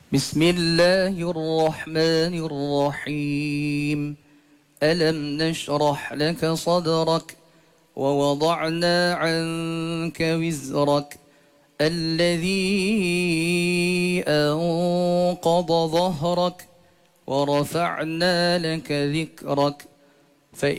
بسم الله الرحمن الرحيم. ألم نشرح لك صدرك ووضعنا عنك وزرك الذي أنقض ظهرك ورفعنا لك ذكرك